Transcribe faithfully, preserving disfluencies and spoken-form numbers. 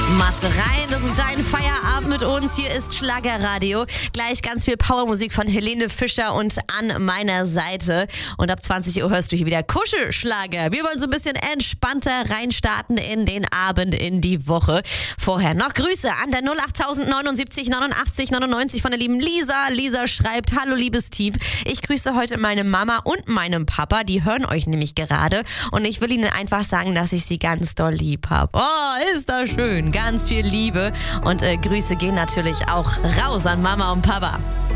Matze rein, das ist dein Feierabend mit uns. Hier ist Schlagerradio. Gleich ganz viel Powermusik von Helene Fischer und an meiner Seite. Und ab zwanzig Uhr hörst du hier wieder Kuschelschlager. Wir wollen so ein bisschen entspannter reinstarten in den Abend, in die Woche. Vorher noch Grüße an der null acht neunundsiebzig neunundachtzig neunundneunzig von der lieben Lisa. Lisa schreibt: Hallo liebes Team, ich grüße heute meine Mama und meinen Papa. Die hören euch nämlich gerade. Und ich will ihnen einfach sagen, dass ich sie ganz doll lieb habe. Oh, ist das schön. Ganz viel Liebe und äh, Grüße gehen natürlich auch raus an Mama und Papa.